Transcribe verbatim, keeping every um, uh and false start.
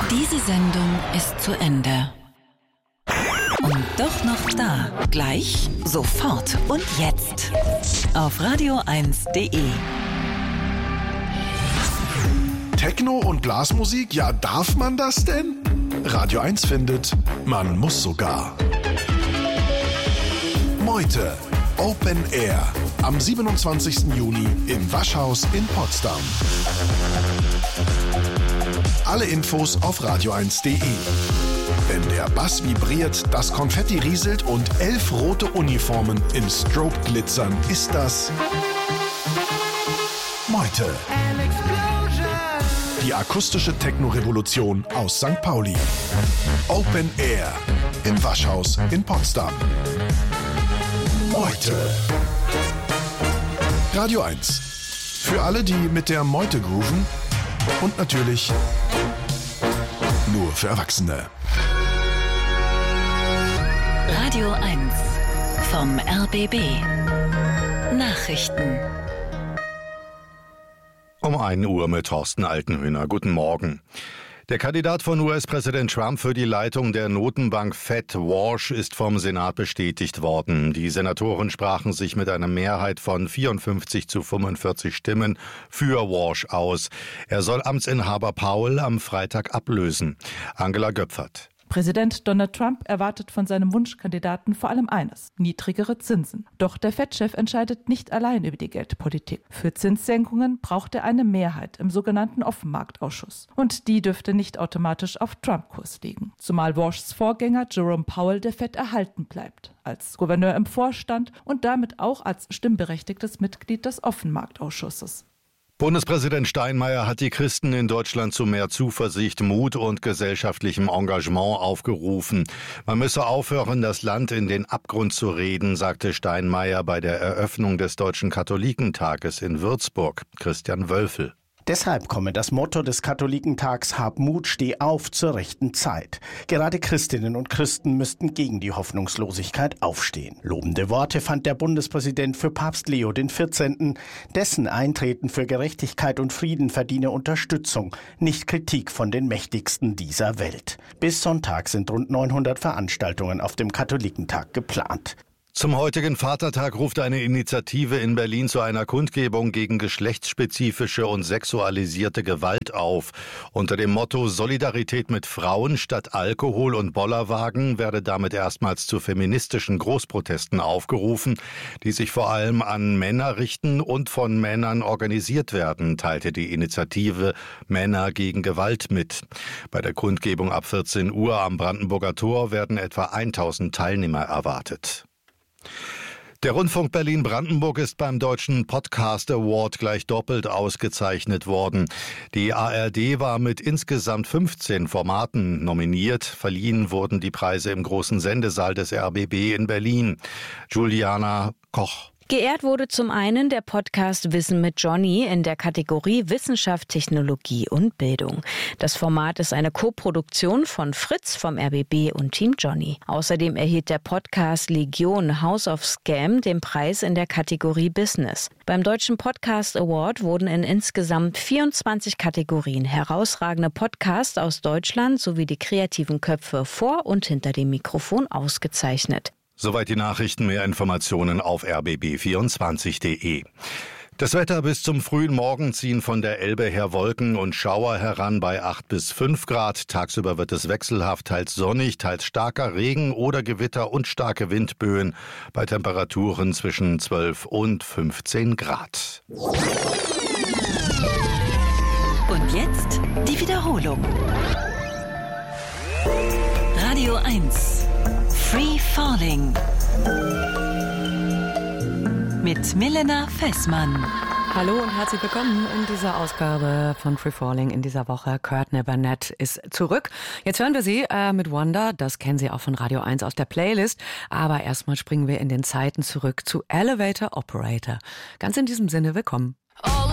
Diese Sendung ist zu Ende. Und doch noch da. Gleich, sofort und jetzt. Auf radio eins punkt de. Techno und Blasmusik, ja, darf man das denn? Radio eins findet, man muss sogar. Meute, Open Air, am siebenundzwanzigsten Juni im Waschhaus in Potsdam. Alle Infos auf radio eins punkt de. Wenn der Bass vibriert, das Konfetti rieselt und elf rote Uniformen im Strobe glitzern, ist das Meute. Die akustische Techno-Revolution aus Sankt Pauli. Open Air im Waschhaus in Potsdam. Meute. Radio eins. Für alle, die mit der Meute grooven und natürlich nur für Erwachsene. Radio eins vom R B B. Nachrichten. Um ein Uhr mit Thorsten Altenhöhner. Guten Morgen. Der Kandidat von U S-Präsident Trump für die Leitung der Notenbank Fed, Walsh, ist vom Senat bestätigt worden. Die Senatoren sprachen sich mit einer Mehrheit von vierundfünfzig zu fünfundvierzig Stimmen für Walsh aus. Er soll Amtsinhaber Powell am Freitag ablösen. Angela Göpfert. Präsident Donald Trump erwartet von seinem Wunschkandidaten vor allem eines: niedrigere Zinsen. Doch der Fed-Chef entscheidet nicht allein über die Geldpolitik. Für Zinssenkungen braucht er eine Mehrheit im sogenannten Offenmarktausschuss. Und die dürfte nicht automatisch auf Trump-Kurs liegen. Zumal Walshs Vorgänger Jerome Powell der Fed erhalten bleibt. Als Gouverneur im Vorstand und damit auch als stimmberechtigtes Mitglied des Offenmarktausschusses. Bundespräsident Steinmeier hat die Christen in Deutschland zu mehr Zuversicht, Mut und gesellschaftlichem Engagement aufgerufen. Man müsse aufhören, das Land in den Abgrund zu reden, sagte Steinmeier bei der Eröffnung des Deutschen Katholikentages in Würzburg. Christian Wölfel. Deshalb komme das Motto des Katholikentags Hab Mut, steh auf zur rechten Zeit. Gerade Christinnen und Christen müssten gegen die Hoffnungslosigkeit aufstehen. Lobende Worte fand der Bundespräsident für Papst Leo der vierzehnten. Dessen Eintreten für Gerechtigkeit und Frieden verdiene Unterstützung, nicht Kritik von den Mächtigsten dieser Welt. Bis Sonntag sind rund neunhundert Veranstaltungen auf dem Katholikentag geplant. Zum heutigen Vatertag ruft eine Initiative in Berlin zu einer Kundgebung gegen geschlechtsspezifische und sexualisierte Gewalt auf. Unter dem Motto Solidarität mit Frauen statt Alkohol und Bollerwagen werde damit erstmals zu feministischen Großprotesten aufgerufen, die sich vor allem an Männer richten und von Männern organisiert werden, teilte die Initiative Männer gegen Gewalt mit. Bei der Kundgebung ab vierzehn Uhr am Brandenburger Tor werden etwa tausend Teilnehmer erwartet. Der Rundfunk Berlin-Brandenburg ist beim Deutschen Podcast Award gleich doppelt ausgezeichnet worden. Die A R D war mit insgesamt fünfzehn Formaten nominiert. Verliehen wurden die Preise im großen Sendesaal des R B B in Berlin. Juliana Koch. Geehrt wurde zum einen der Podcast Wissen mit Johnny in der Kategorie Wissenschaft, Technologie und Bildung. Das Format ist eine Koproduktion von Fritz vom R B B und Team Johnny. Außerdem erhielt der Podcast Legion House of Scam den Preis in der Kategorie Business. Beim Deutschen Podcast Award wurden in insgesamt vierundzwanzig Kategorien herausragende Podcasts aus Deutschland sowie die kreativen Köpfe vor und hinter dem Mikrofon ausgezeichnet. Soweit die Nachrichten, mehr Informationen auf r b b vierundzwanzig punkt de. Das Wetter: bis zum frühen Morgen ziehen von der Elbe her Wolken und Schauer heran bei acht bis fünf Grad. Tagsüber wird es wechselhaft, teils sonnig, teils starker Regen oder Gewitter und starke Windböen bei Temperaturen zwischen zwölf und fünfzehn Grad. Und jetzt die Wiederholung. Radio eins. Free Falling. Mit Milena Fessmann. Hallo und herzlich willkommen in dieser Ausgabe von Free Falling in dieser Woche. Courtney Barnett ist zurück. Jetzt hören wir sie äh, mit Wonder. Das kennen Sie auch von Radio eins aus der Playlist. Aber erstmal springen wir in den Zeiten zurück zu Elevator Operator. Ganz in diesem Sinne, willkommen. Oh.